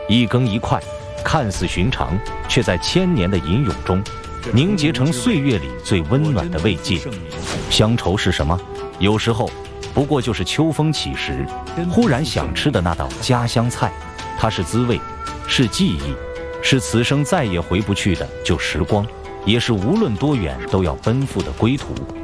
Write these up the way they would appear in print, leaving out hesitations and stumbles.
一羹一块，看似寻常，却在千年的吟咏中凝结成岁月里最温暖的慰藉。乡愁是什么？有时候不过就是秋风起时，忽然想吃的那道家乡菜。它是滋味，是记忆，是此生再也回不去的旧时光，也是无论多远都要奔赴的归途。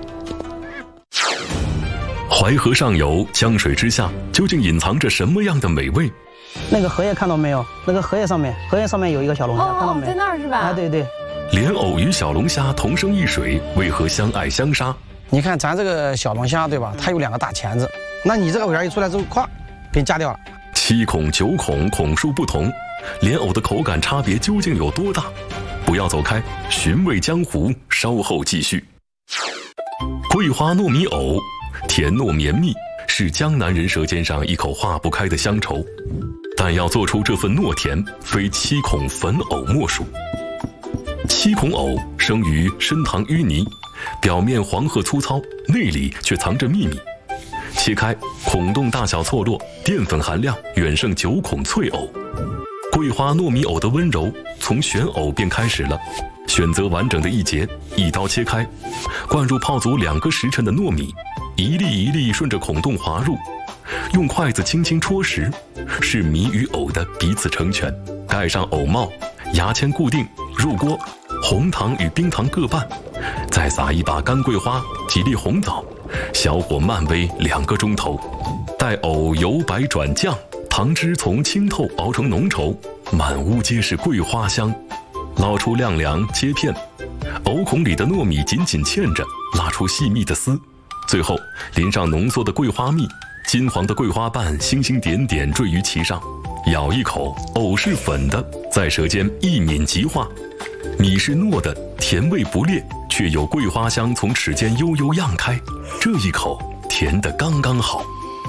淮河上游，江水之下，究竟隐藏着什么样的美味？ 那个荷叶看到没有？那个荷叶上面有一个小龙虾，看到没？ 在那儿是吧？ 哎，对对。 莲藕与小龙虾同生一水，为何相爱相杀？ 你看咱这个小龙虾对吧？它有2个大钳子，那你这个尾儿一出来之后，咵，给你夹掉了。 7孔9孔，孔数不同，莲藕的口感差别究竟有多大？不要走开，寻味江湖，稍后继续。桂花糯米藕，甜糯绵密，是江南人舌尖上一口化不开的乡愁。但要做出这份糯甜，非7孔粉藕莫属。7孔藕生于深塘淤泥，表面黄褐粗糙，内里却藏着秘密。切开，孔洞大小错落，淀粉含量远胜9孔脆藕。桂花糯米藕的温柔，从选藕便开始了。选择完整的一节，一刀切开，灌入泡足2个时辰的糯米，一粒一粒顺着孔洞滑入，用筷子轻轻戳实，是米与藕的彼此成全。盖上藕帽，牙签固定，入锅，红糖与冰糖各半，再撒一把干桂花，几粒红枣，小火慢煨2个钟头，待藕由白转酱，糖汁从清透熬成浓稠，满屋皆是桂花香。捞出晾凉切片，藕孔里的糯米紧紧嵌着，拉出细密的丝，最后淋上浓缩的桂花蜜，金黄的桂花瓣星星点点坠于其上。咬一口，藕是粉的，在舌尖一抿即化，米是糯的，甜味不烈，却有桂花香从齿间悠悠漾开，这一口甜得刚刚好。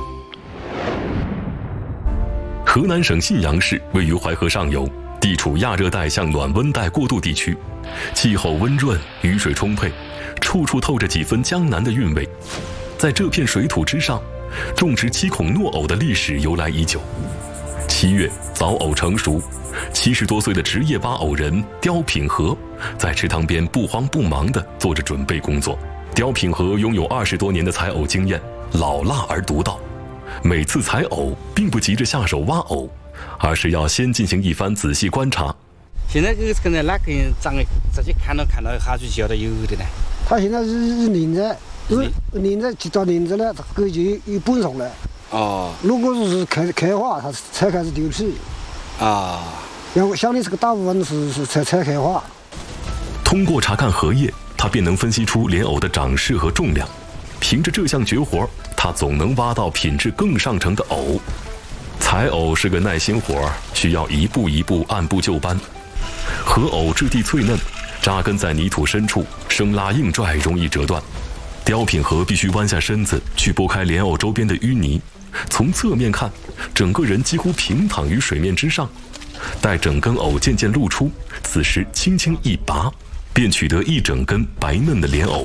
河南省信阳市位于淮河上游，地处亚热带向暖温带过渡地区，气候温润，雨水充沛，处处透着几分江南的韵味。在这片水土之上，种植7孔糯藕的历史由来已久。7月，枣藕成熟，70多岁的职业挖藕人刁品和在池塘边不慌不忙地做着准备工作。刁品和拥有20多年的采藕经验，老辣而独到。每次采藕并不急着下手挖藕，而是要先进行一番仔细观察。 现在这个跟那个长得直接看到下去晓得有的呢。 它现在是拧着，拧着到拧着了，这个就有半熟了。哦。如果是开花，它才开始丢皮。啊。然后像你这个大部分是才开花。 通过查看荷叶，他便能分析出莲藕的长势和重量。凭着这项绝活，他总能挖到品质更上乘的藕。采藕是个耐心活，需要一步一步按部就班。荷藕质地脆嫩，扎根在泥土深处，生拉硬拽，容易折断。刁品和必须弯下身子去拨开莲藕周边的淤泥，从侧面看，整个人几乎平躺于水面之上。待整根藕渐渐露出，此时轻轻一拔，便取得一整根白嫩的莲藕。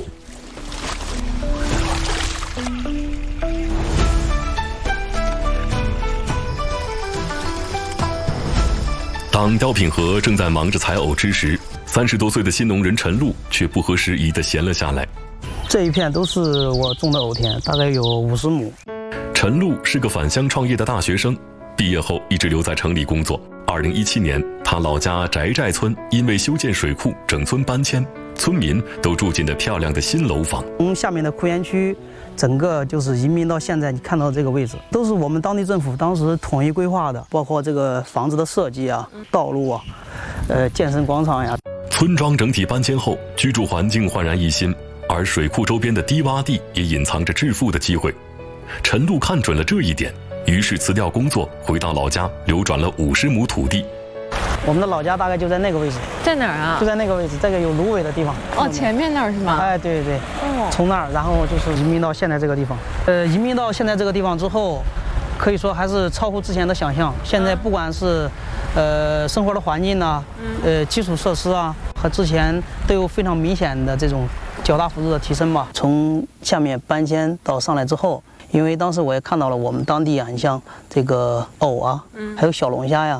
当刁品和正在忙着采藕之时，30多岁的新农人陈露却不合时宜地闲了下来。 这一片都是我种的藕田，大概有50亩。 陈露是个返乡创业的大学生，毕业后一直留在城里工作。2017年，他老家翟寨村因为修建水库，整村搬迁，村民都住进了漂亮的新楼房。 从下面的库园区，整个就是移民到现在，你看到这个位置，都是我们当地政府当时统一规划的，包括这个房子的设计啊、道路啊、健身广场呀。 村庄整体搬迁后，居住环境焕然一新，而水库周边的低洼地也隐藏着致富的机会。陈露看准了这一点，于是辞掉工作，回到老家，流转了50亩土地。 我们的老家大概就在那个位置。 在哪儿啊？ 就在那个位置，这个有芦苇的地方。 哦，前面那儿是吗？ 哎，对对对。哦。从那儿，然后就是移民到现在这个地方。移民到现在这个地方之后，可以说还是超乎之前的想象。现在不管是生活的环境呢，基础设施啊，和之前都有非常明显的这种较大幅度的提升吧。从下面搬迁到上来之后。因为当时我也看到了我们当地啊，你像这个藕啊，还有小龙虾呀，